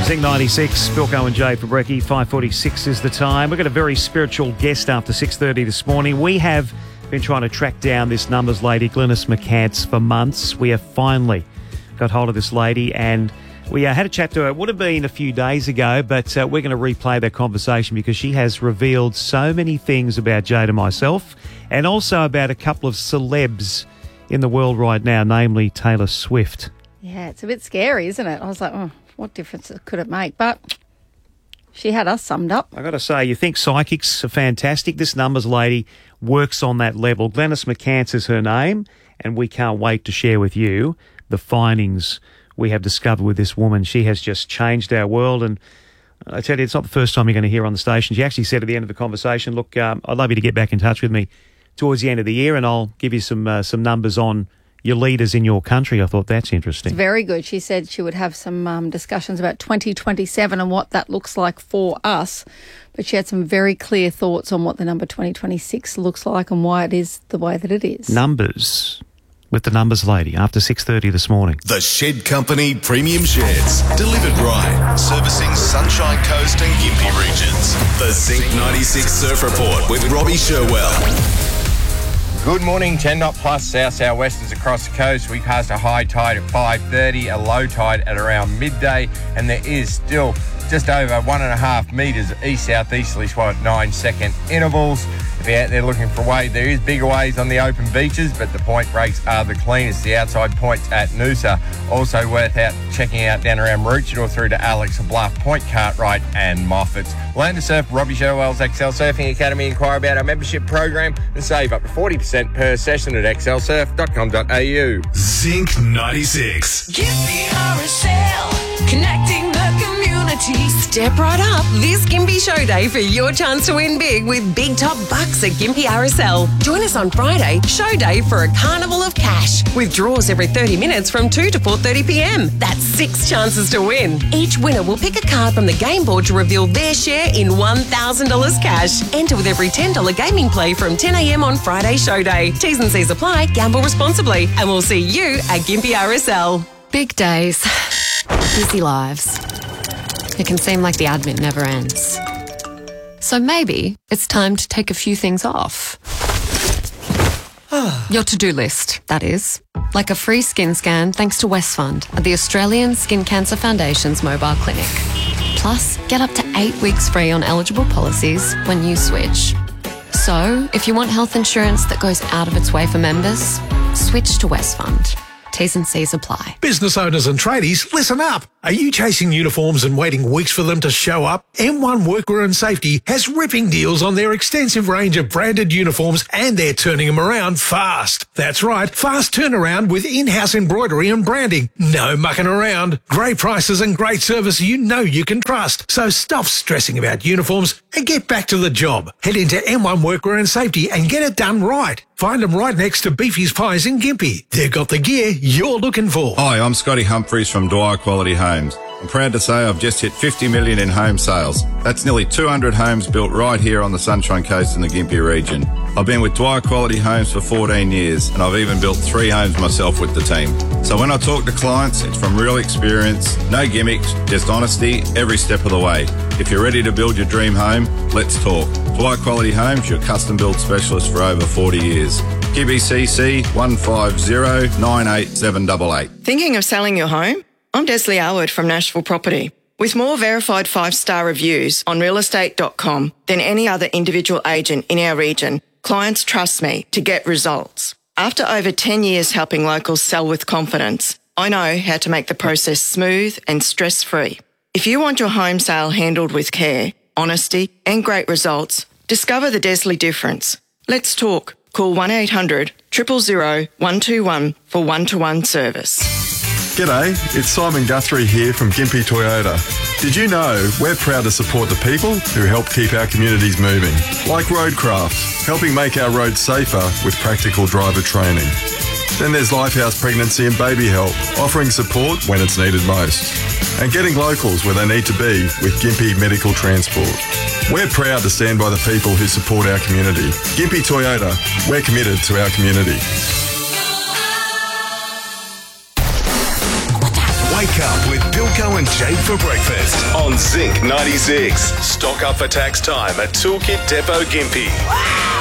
Zinc 96, Bilko and Jay for Brekkie. 5:46 is the time. We've got a very spiritual guest after 6:30 this morning. We have been trying to track down this numbers lady, Glynis McCants, for months. We have finally got hold of this lady, and we had a chat to her. It would have been a few days ago, but we're going to replay that conversation because she has revealed so many things about Jade and myself, and also about a couple of celebs in the world right now, namely Taylor Swift. Yeah, it's a bit scary, isn't it? I was like, what difference could it make? But she had us summed up. I got to say, you think psychics are fantastic. This numbers lady works on that level. Glynis McCants is her name, and we can't wait to share with you the findings we have discovered with this woman. She has just changed our world, and I tell you, it's not the first time you're going to hear her on the station. She actually said at the end of the conversation, look, I'd love you to get back in touch with me towards the end of the year, and I'll give you some numbers on your leaders in your country. I thought that's interesting. It's very good. She said she would have some discussions about 2027 and what that looks like for us. But she had some very clear thoughts on what the number 2026 looks like and why it is the way that it is. Numbers with the numbers lady after 6:30 this morning. The Shed Company Premium Sheds. Delivered right. Servicing Sunshine Coast and Gympie regions. The Zinc 96 Surf Report with Robbie Sherwell. Good morning, 10 knot plus south-southwesters across the coast. We passed a high tide at 5:30, a low tide at around midday, and there is still just over 1.5 metres east-southeasterly swell at 9-second intervals. If you're out there looking for a wave, there is bigger waves on the open beaches, but the point breaks are the cleanest. The outside points at Noosa. Also worth checking out down around Maroochydore through to Alex Bluff, Point Cartwright and Moffats. Learn to surf. Robbie Sherwell's XL Surfing Academy. Inquire about our membership program and save up to 40% per session at xlsurf.com.au. Zinc 96. Gympie RSL, connecting the community. Step right up this Gympie Show Day for your chance to win big with big top bucks at Gympie RSL. Join us on Friday, Show Day, for a carnival of cash with draws every 30 minutes from 2 to 4:30 p.m. That's 6 chances to win. Each winner will pick a card from the game board to reveal their share in $1,000 cash. Enter with every $10 gaming play from 10 a.m. on Friday Show Day. T's and C's apply. Gamble responsibly, and we'll see you at Gympie RSL. Big days, busy lives. It can seem like the admin never ends. So maybe it's time to take a few things off. Your to-do list, that is. Like a free skin scan thanks to Westfund at the Australian Skin Cancer Foundation's mobile clinic. Plus, get up to 8 weeks free on eligible policies when you switch. So, if you want health insurance that goes out of its way for members, switch to Westfund. T's and C's apply. Business owners and tradies, listen up. Are you chasing uniforms and waiting weeks for them to show up? M1 Workwear and Safety has ripping deals on their extensive range of branded uniforms, and they're turning them around fast. That's right, fast turnaround with in-house embroidery and branding. No mucking around. Great prices and great service you know you can trust. So stop stressing about uniforms and get back to the job. Head into M1 Workwear and Safety and get it done right. Find them right next to Beefy's Pies in Gympie. They've got the gear you're looking for. Hi, I'm Scotty Humphreys from Dwyer Quality Homes. I'm proud to say I've just hit 50 million in home sales. That's nearly 200 homes built right here on the Sunshine Coast in the Gympie region. I've been with Dwyer Quality Homes for 14 years, and I've even built 3 homes myself with the team. So when I talk to clients, it's from real experience, no gimmicks, just honesty every step of the way. If you're ready to build your dream home, let's talk. Dwyer Quality Homes, your custom build specialist for over 40 years. QBCC 150 98788. Thinking of selling your home? I'm Desley Alwood from Nashville Property. With more verified 5-star reviews on realestate.com than any other individual agent in our region, clients trust me to get results. After over 10 years helping locals sell with confidence, I know how to make the process smooth and stress-free. If you want your home sale handled with care, honesty and great results, discover the Desley difference. Let's talk. Call 1-800 000 121 for one-to-one service. G'day, it's Simon Guthrie here from Gympie Toyota. Did you know we're proud to support the people who help keep our communities moving? Like Roadcraft, helping make our roads safer with practical driver training. Then there's Lifehouse Pregnancy and Baby Help, offering support when it's needed most. And getting locals where they need to be with Gympie Medical Transport. We're proud to stand by the people who support our community. Gympie Toyota, we're committed to our community. Wake Wake up with Bilko and Jade for breakfast on Zinc 96. Stock up for tax time at Toolkit Depot Gympie.